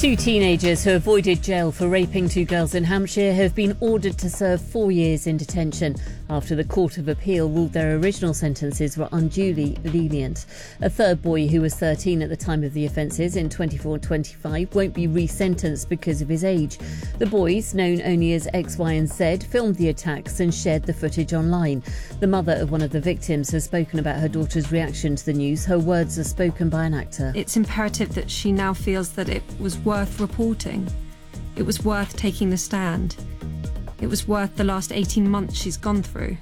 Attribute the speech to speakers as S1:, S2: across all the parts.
S1: Two teenagers who avoided jail for raping two girls in Hampshire have been ordered to serve 4 years in detention after the Court of Appeal ruled their original sentences were unduly lenient. A third boy, who was 13 at the time of the offences in 24 and 25, won't be resentenced because of his age. The boys, known only as X, Y and Z, filmed the attacks and shared the footage online. The mother of one of the victims has spoken about her daughter's reaction to the news. Her words are spoken by an actor.
S2: It's imperative that she now feels that it was worth reporting. It was worth taking the stand. It was worth the last 18 months she's gone through.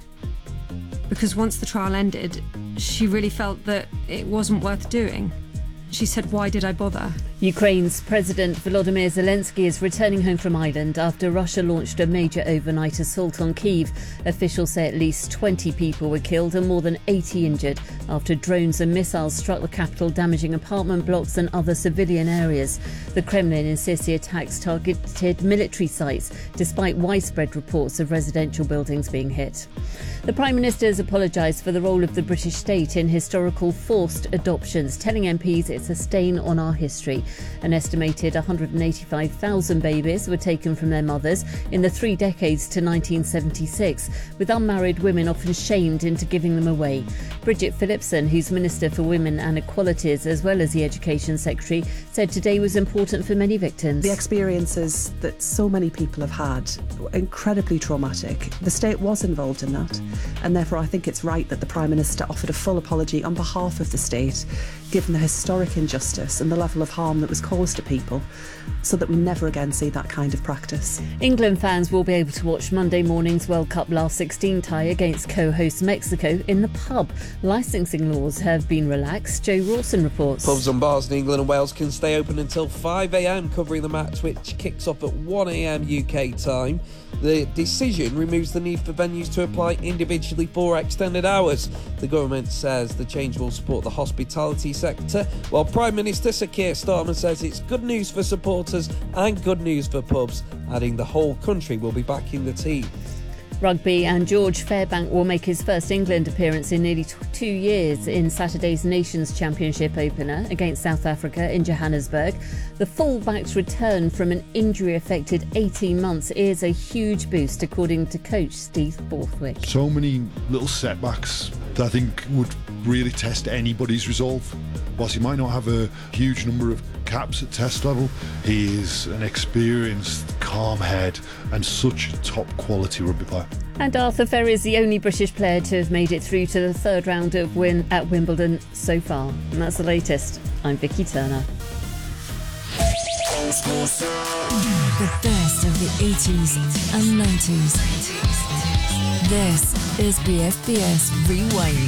S2: Because once the trial ended, she really felt that it wasn't worth doing. She said, "Why did I bother?"
S1: Ukraine's President Volodymyr Zelensky is returning home from Ireland after Russia launched a major overnight assault on Kyiv. Officials say at least 20 people were killed and more than 80 injured after drones and missiles struck the capital, damaging apartment blocks and other civilian areas. The Kremlin insists the attacks targeted military sites, despite widespread reports of residential buildings being hit. The Prime Minister has apologised for the role of the British state in historical forced adoptions, telling MPs it's a stain on our history. An estimated 185,000 babies were taken from their mothers in the 3 decades to 1976, with unmarried women often shamed into giving them away. Bridget Phillipson, who's Minister for Women and Equalities as well as the Education Secretary, said today was important for many victims.
S3: The experiences that so many people have had were incredibly traumatic. The state was involved in that, and therefore I think it's right that the Prime Minister offered a full apology on behalf of the state, given the historic injustice and the level of harm that was caused to people, so that we never again see that kind of practice.
S1: England fans will be able to watch Monday morning's World Cup last 16 tie against co-host Mexico in the pub. Licensing laws have been relaxed. Joe Rawson reports.
S4: Pubs and bars in England and Wales can stay open until 5 a.m, covering the match, which kicks off at 1 a.m. UK time. The decision removes the need for venues to apply individually for extended hours. The government says the change will support the hospitality sector, while Prime Minister Sir Keir Starmer says it's good news for supporters and good news for pubs, adding the whole country will be backing the team.
S1: Rugby, and George Fairbank will make his first England appearance in nearly 2 years in Saturday's Nations Championship opener against South Africa in Johannesburg. The fullback's return from an injury-affected 18 months is a huge boost, according to coach Steve Borthwick.
S5: So many little setbacks that I think would really test anybody's resolve. Whilst he might not have a huge number of caps at test level, he is an experienced, calm head and such a top quality rugby player.
S1: And Arthur Ferry is the only British player to have made it through to the third round of win at Wimbledon so far. And that's the latest. I'm Vicky Turner.
S6: The best of the 80s and 90s. This is BFBS Rewind.